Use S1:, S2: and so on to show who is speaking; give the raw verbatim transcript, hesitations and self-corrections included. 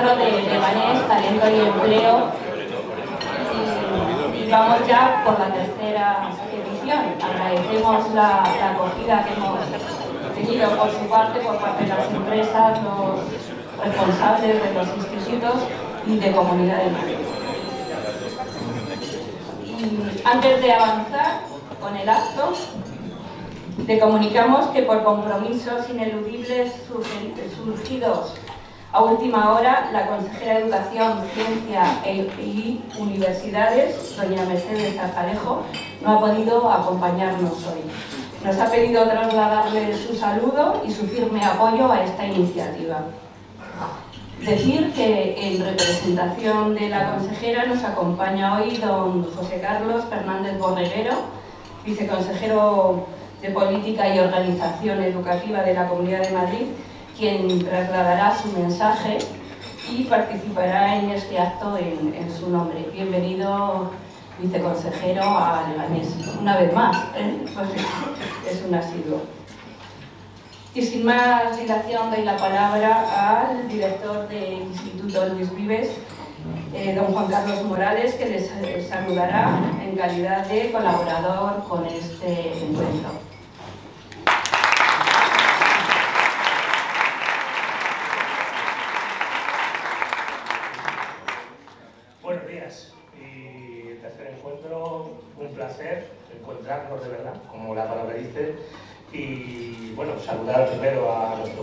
S1: encuentro de Leganés, Talento y Empleo. Y, y vamos ya por la tercera edición. Agradecemos la, la acogida que hemos tenido por su parte, por parte de las empresas, los responsables de los institutos y de Comunidad de Madrid. Y antes de avanzar con el acto, te comunicamos que por compromisos ineludibles surgidos a última hora, la consejera de Educación, Ciencia y Universidades, doña Mercedes Zarzalejo, no ha podido acompañarnos hoy. Nos ha pedido trasladarle su saludo y su firme apoyo a esta iniciativa. Decir que en representación de la consejera nos acompaña hoy don José Carlos Fernández Borreguero, viceconsejero de Política y Organización Educativa de la Comunidad de Madrid, quien trasladará su mensaje y participará en este acto en, en su nombre. Bienvenido, viceconsejero, a Leganés. Una vez más, ¿eh? Pues es un asiduo. Y sin más dilación doy la palabra al director del Instituto Luis Vives, eh, don Juan Carlos Morales, que les eh, saludará en calidad de colaborador con este encuentro.
S2: Buenos días y el tercer encuentro, un placer encontrarnos de verdad, como la palabra dice, y bueno, saludar primero a nuestro